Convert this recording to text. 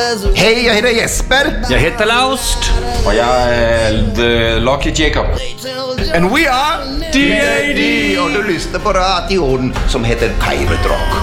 Hej, jag heter Jesper. Jag heter Laust. Och jag är The Lucky Jacob. And we are D.A.D. Och du lyssnar på radion som heter Pirate Rock.